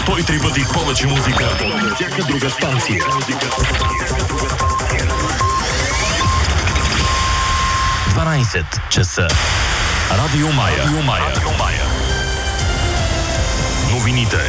103 пъти повече музика от всяка друга станция. 12 часа. Радио Мая. Новините.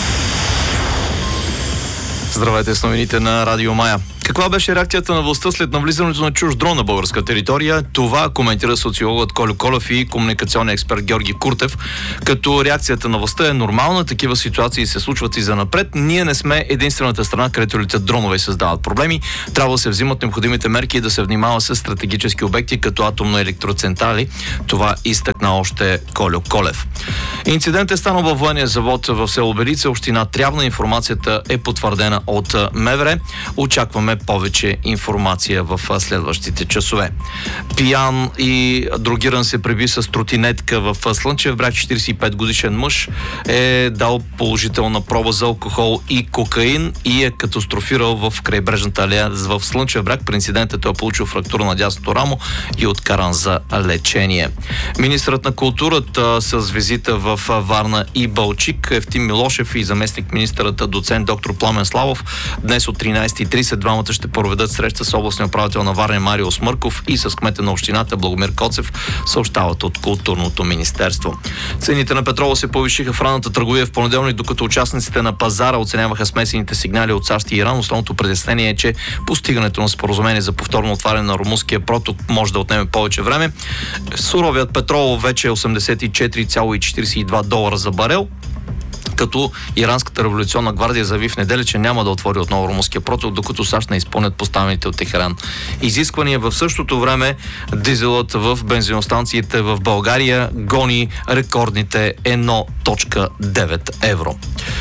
Здравейте с новините на Радио Мая. Каква беше реакцията на властта след навлизането на чужд дрон на българска територия? Това коментира социологът Колю Колев и комуникационен експерт Георги Куртев. Като реакцията на властта е нормална, такива ситуации се случват и занапред. Ние не сме единствената страна, където летят дронове и създават проблеми. Трябва да се взимат необходимите мерки и да се внимава с стратегически обекти, като атомна електроцентрали. Това изтъкна още Колю Колев. Инцидент е станал във военния завод в село Белица, община Трявна. Информацията е потвърдена от МВР. Очакваме повече информация в следващите часове. Пиян и дрогиран се преби с тротинетка в Слънчев бряг. 45 годишен мъж е дал положителна проба за алкохол и кокаин и е катастрофирал в крайбрежната алея в Слънчев бряг. При инцидента той е получил фрактура на дясното рамо и откаран за лечение. Министърът на културата с визита в Варна и Балчик Евтим Милошев и заместник министърът доцент доктор Пламен Славов днес от 13:30 двамата ще проведат среща с областния управител на Варна Марио Смърков и с кмета на общината Благомир Коцев, съобщават от Културното министерство. Цените на петрола се повишиха в ранната търговия в понеделник, докато участниците на пазара оценяваха смесените сигнали от САЩ и Иран. Основното притеснение е, че постигането на споразумение за повторно отваряне на румънския проток може да отнеме повече време. Суровият петрол вече е $84,42 за барел, като Иранската революционна гвардия заяви в неделя, че няма да отвори отново румънския проток, докато САЩ не изпълнят поставените от Техеран изисквания. В същото време дизелът в бензиностанциите в България гони рекордните 1,9 евро.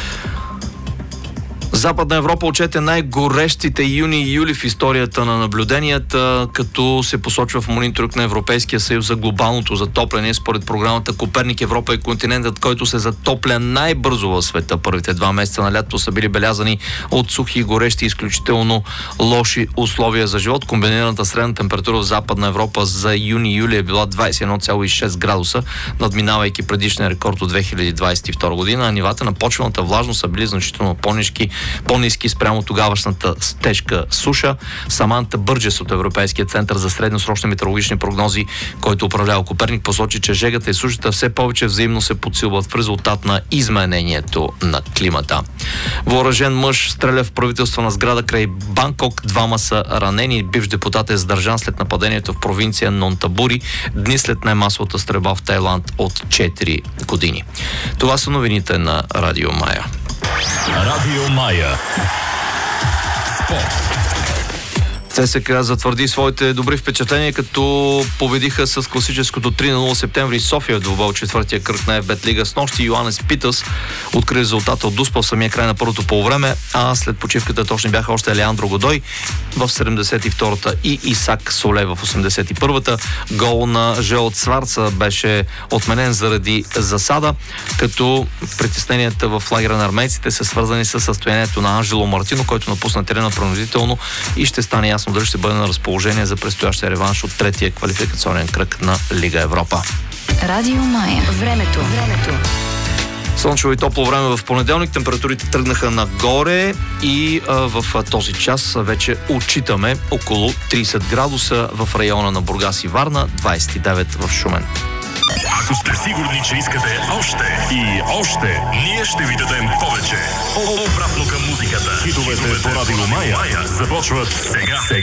Западна Европа отчете най-горещите юни и юли в историята на наблюденията, като се посочва в мониторинг на Европейския съюз за глобалното затопляне. Според програмата Коперник, Европа е континентът, който се затопля най-бързо в света. Първите 2 месеца на лятото са били белязани от сухи и горещи, изключително лоши условия за живот. Комбинираната средна температура в Западна Европа за юни и юли е била 21,6 градуса, надминавайки предишния рекорд от 2022 година, а нивата на почвената влажност са били значително по-ниски спрямо тогавашната тежка суша. Саманта Бърджес от Европейския център за средносрочни метеорологични прогнози, който управлява Коперник, посочи, че жегата и сушата все повече взаимно се подсилват в резултат на изменението на климата. Въоръжен мъж стреля в правителствена сграда край Банкок. 2 са ранени. Бивш депутат е задържан след нападението в провинция Нонтабури, дни след най-масовата стрелба в Тайланд от 4 години. Това са новините на Радио Мая. Радио Мая. Спорт. ЦСКА затвърди своите добри впечатления, като победиха с класическото 3-0 септември София в двубой четвъртия кръг на ФБ Лига. С нощи Йоанес Питъс откри резултата от Дуспа в самия край на първото полувреме, а след почивката точно бяха още Алеандро Годой в 72-та и Исак Соле в 81-та. Гол на Жел Цварца беше отменен заради засада, като притесненията в лагера на армейците са свързани с състоянието на Анжело Мартино, който напусна терена принудително и ще стане ясно дали ще бъде на разположение за предстоящия реванш от третия квалификационен кръг на Лига Европа. Радио Мая. Времето. Слънчево и топло време в понеделник. Температурите тръгнаха нагоре и в този час вече отчитаме около 30 градуса в района на Бургас и Варна, 29 в Шумен. Ако сте сигурни, че искате още и още, ние ще ви дадем повече. Обратно към музиката. Хитовете по Радио Мая започват сега.